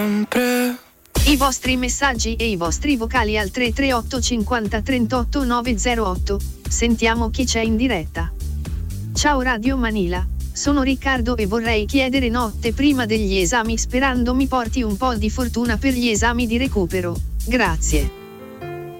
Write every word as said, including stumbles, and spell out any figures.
I vostri messaggi e i vostri vocali al tre tre otto cinquanta trentotto novecentotto. Sentiamo chi c'è in diretta. Ciao Radio Manila, sono Riccardo e vorrei chiedere notte prima degli esami sperando mi porti un po' di fortuna per gli esami di recupero. Grazie.